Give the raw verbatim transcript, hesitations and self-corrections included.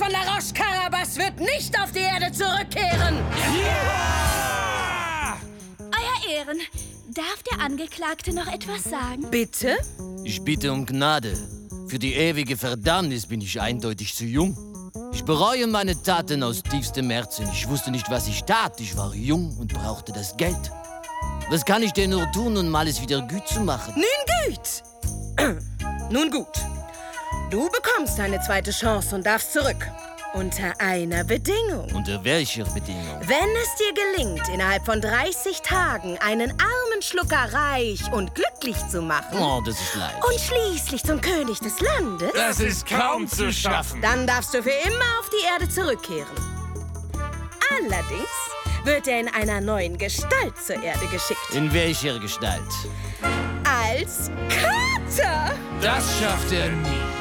von La Roche-Carabas wird nicht auf die Erde zurückkehren! Ja! Euer Ehren, darf der Angeklagte noch etwas sagen? Bitte? Ich bitte um Gnade. Für die ewige Verdammnis bin ich eindeutig zu jung. Ich bereue meine Taten aus tiefstem Herzen. Ich wusste nicht, was ich tat. Ich war jung und brauchte das Geld. Was kann ich denn nur tun, um alles wieder gut zu machen? Nun gut. Nun gut. Du bekommst eine zweite Chance und darfst zurück. Unter einer Bedingung. Unter welcher Bedingung? Wenn es dir gelingt, innerhalb von dreißig Tagen einen armen Schlucker reich und glücklich zu machen Oh, das ist leicht. und schließlich zum König des Landes, Das ist kaum zu schaffen. dann darfst du für immer auf die Erde zurückkehren. Allerdings wird er in einer neuen Gestalt zur Erde geschickt. In welcher Gestalt? Als Kater! Das schafft er nie.